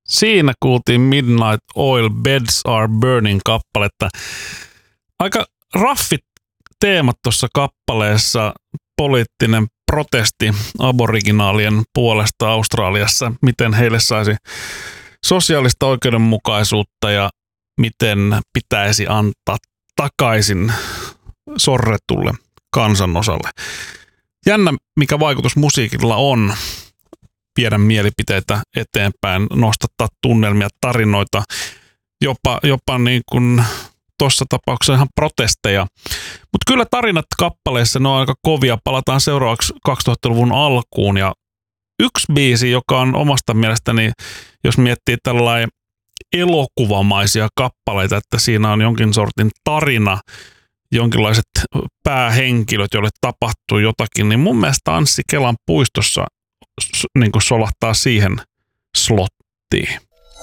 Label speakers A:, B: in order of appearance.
A: Siinä kuultiin Midnight Oil Beds Are Burning -kappaletta. Aika raffit teemat tuossa kappaleessa, poliittinen protesti aboriginaalien puolesta Australiassa, miten heille saisi sosiaalista oikeudenmukaisuutta ja miten pitäisi antaa takaisin sorretulle kansanosalle. Jännä, mikä vaikutus musiikilla on viedä mielipiteitä eteenpäin, nostattaa tunnelmia, tarinoita, jopa niin kuin tuossa tapauksessa ihan protesteja. Mutta kyllä tarinat kappaleissa, ne on aika kovia. Palataan seuraavaksi 2000-luvun alkuun. Ja yksi biisi, joka on omasta mielestäni, jos miettii tällainen elokuvamaisia kappaleita, että siinä on jonkin sortin tarina, jonkinlaiset päähenkilöt, joille tapahtuu jotakin, niin mun mielestä Anssi Kelan puistossa niin kuin solahtaa siihen slottiin.